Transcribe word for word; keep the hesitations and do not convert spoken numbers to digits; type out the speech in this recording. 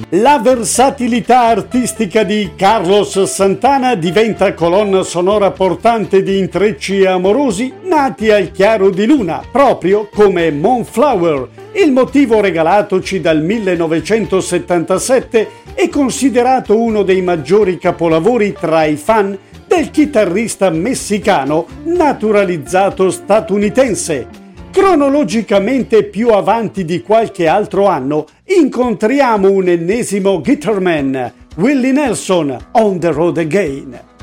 La versatilità artistica di Carlos Santana diventa colonna sonora portante di intrecci amorosi nati al chiaro di luna, proprio come Moonflower, il motivo regalatoci dal millenovecentosettantasette è considerato uno dei maggiori capolavori tra i fan del chitarrista messicano naturalizzato statunitense. Cronologicamente più avanti di qualche altro anno incontriamo un ennesimo guitarman, Willie Nelson, On the Road Again.